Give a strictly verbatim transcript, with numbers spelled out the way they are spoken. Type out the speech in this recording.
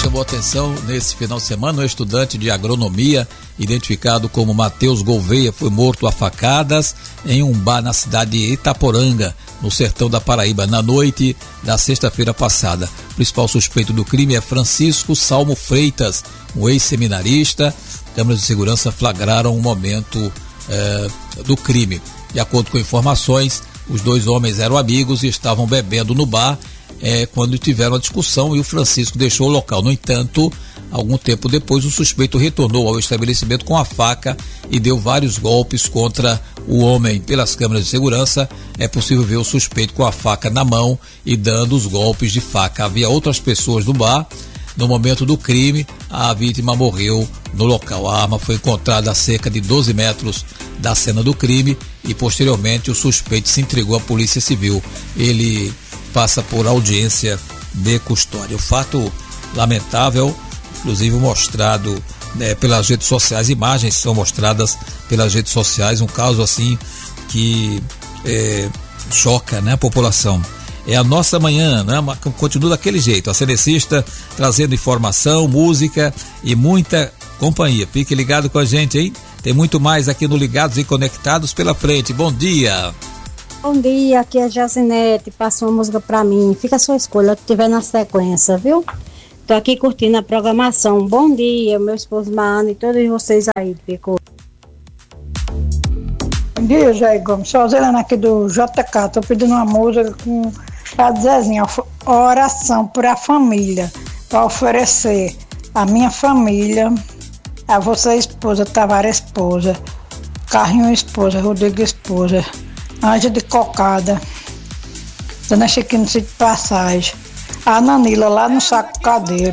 chamou atenção nesse final de semana. Um estudante de agronomia, identificado como Matheus Gouveia, foi morto a facadas em um bar na cidade de Itaporanga, no sertão da Paraíba, na noite da sexta-feira passada. O principal suspeito do crime é Francisco Salmo Freitas, um ex-seminarista. Câmeras de segurança flagraram o momento eh, do crime. De acordo com informações, os dois homens eram amigos e estavam bebendo no bar É, quando tiveram a discussão e o Francisco deixou o local. No entanto, algum tempo depois, o suspeito retornou ao estabelecimento com a faca e deu vários golpes contra o homem. Pelas câmeras de segurança, é possível ver o suspeito com a faca na mão e dando os golpes de faca. Havia outras pessoas no bar. No momento do crime, a vítima morreu no local. A arma foi encontrada a cerca de doze metros da cena do crime e, posteriormente, o suspeito se entregou à Polícia Civil. Ele passa por audiência de custódia. O fato lamentável, inclusive mostrado né, pelas redes sociais, imagens são mostradas pelas redes sociais, um caso assim que é, choca né, a população. É a nossa manhã, né? Continua daquele jeito, a Cenecista trazendo informação, música e muita companhia. Fique ligado com a gente, hein? Tem muito mais aqui no Ligados e Conectados pela frente. Bom dia! Bom dia, aqui é a Jacinete, passa uma música pra mim, fica a sua escolha, que tiver na sequência, viu? Tô aqui curtindo a programação. Bom dia, meu esposo Mano e todos vocês aí, ficou. Bom dia, Jair Gomes, sou a Zelena aqui do J K, tô pedindo uma música com pra dizer assim, oração por a família, para oferecer a minha família, a você esposa, Tavares esposa, Carrinho esposa, Rodrigo esposa, Anja de Cocada, Dona Chiquinha no Sítio Passagem, a Nanila lá no Saco Cadeiro.